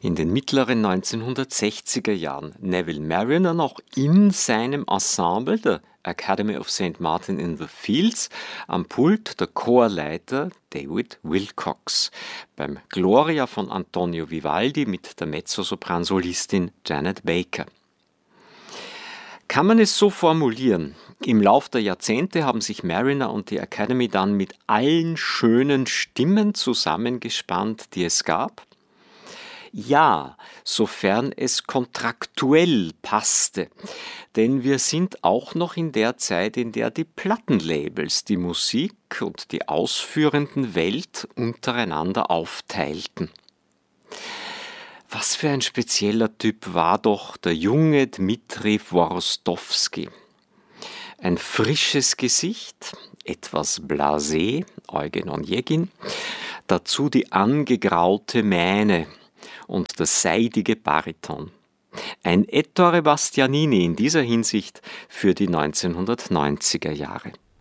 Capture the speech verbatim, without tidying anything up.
In den mittleren neunzehnhundertsechziger Jahren Neville Marriner noch in seinem Ensemble, der Academy of Saint Martin in the Fields, am Pult der Chorleiter David Wilcox, beim Gloria von Antonio Vivaldi mit der Mezzosopran-Solistin Janet Baker. Kann man es so formulieren? Im Lauf der Jahrzehnte haben sich Marriner und die Academy dann mit allen schönen Stimmen zusammengespannt, die es gab? Ja, sofern es kontraktuell passte. Denn wir sind auch noch in der Zeit, in der die Plattenlabels die Musik und die ausführenden Welt untereinander aufteilten. Was für ein spezieller Typ war doch der junge Dmitri Worostowski. Ein frisches Gesicht, etwas blasé, Eugen Onegin, dazu die angegraute Mähne und das seidige Bariton. Ein Ettore Bastianini in dieser Hinsicht für die neunzehnhundertneunziger Jahre.